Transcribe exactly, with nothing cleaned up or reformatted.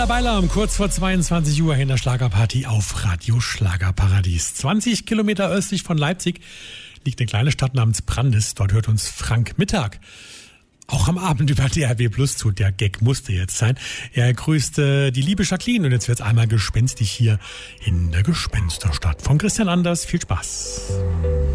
Laila Beiler um kurz vor zweiundzwanzig Uhr in der Schlagerparty auf Radio Schlagerparadies. zwanzig Kilometer östlich von Leipzig liegt eine kleine Stadt namens Brandis. Dort hört uns Frank Mittag. Auch am Abend über D R B Plus zu. Der Gag musste jetzt sein. Er grüßt äh, die liebe Jacqueline und jetzt wird's einmal gespenstig hier in der Gespensterstadt. Von Christian Anders. Viel Spaß.